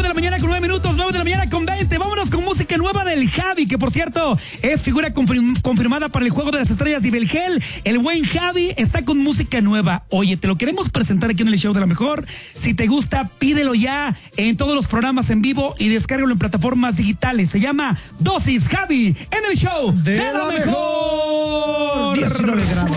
de la mañana con 9 minutos, 9 de la mañana con 20. Vámonos con música nueva del Javi, que por cierto es figura confirmada para el Juego de las Estrellas de Belgel. El buen Javi está con música nueva. Oye, te lo queremos presentar aquí en el show de la mejor. Si te gusta, pídelo ya en todos los programas en vivo y descárgalo en plataformas digitales. Se llama Dosis Javi en el show de la mejor. 19 grados.